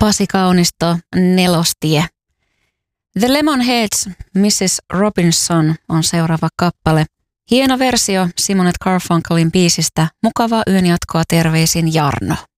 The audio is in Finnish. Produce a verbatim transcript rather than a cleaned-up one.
Pasi Kaunisto, Nelostie. The Lemonheads, missis Robinson on seuraava kappale. Hieno versio Simon and Garfunkelin biisistä. Mukavaa yön jatkoa, terveisin Jarno.